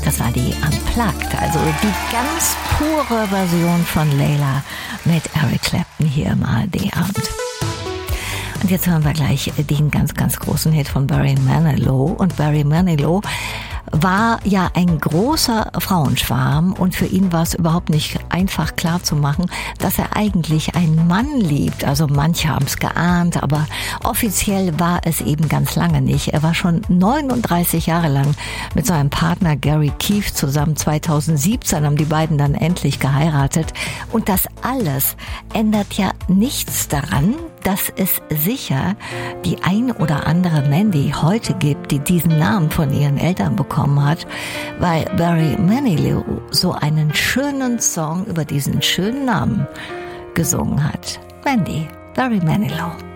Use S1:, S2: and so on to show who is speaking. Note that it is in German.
S1: Das war die Unplugged, also die ganz pure Version von Layla mit Eric Clapton hier im ARD-Abend. Und jetzt hören wir gleich den ganz, ganz großen Hit von Barry Manilow. Und Barry Manilow war ja ein großer Frauenschwarm und für ihn war es überhaupt nicht einfach klar zu machen, dass er eigentlich einen Mann liebt. Also manche haben es geahnt, aber offiziell war es eben ganz lange nicht. Er war schon 39 Jahre lang mit seinem Partner Gary Keefe zusammen. 2017 haben die beiden dann endlich geheiratet. Und das alles ändert ja nichts daran, dass es sicher die ein oder andere Mandy heute gibt, die diesen Namen von ihren Eltern bekommen hat, weil Barry Manilow so einen schönen Song über diesen schönen Namen gesungen hat. Mandy, Barry Manilow.